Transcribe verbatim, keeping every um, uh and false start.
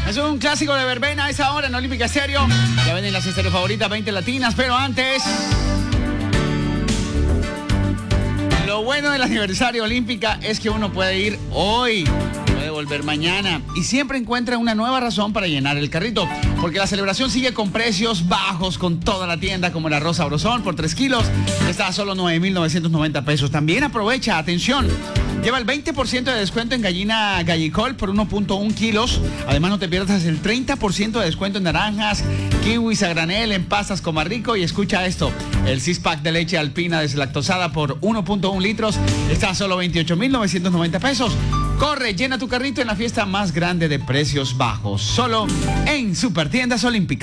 Es un clásico de verbena a esa hora en Olímpica Estéreo. Ya venden las estéreo favoritas, veinte latinas, pero antes... Lo bueno del aniversario Olímpica es que uno puede ir hoy, puede volver mañana y siempre encuentra una nueva razón para llenar el carrito, porque la celebración sigue con precios bajos con toda la tienda, como el arroz sabrosón por tres kilos, está a solo nueve mil novecientos noventa pesos. También aprovecha, atención, lleva el veinte por ciento de descuento en gallina gallicol por uno punto uno kilos. Además, no te pierdas el treinta por ciento de descuento en naranjas, kiwis a granel, en pastas Comarrico. Y escucha esto, el six pack de leche alpina deslactosada por uno punto uno litros está a solo veintiocho mil novecientos noventa pesos. Corre, llena tu carrito en la fiesta más grande de precios bajos, solo en Supertiendas Olímpicas.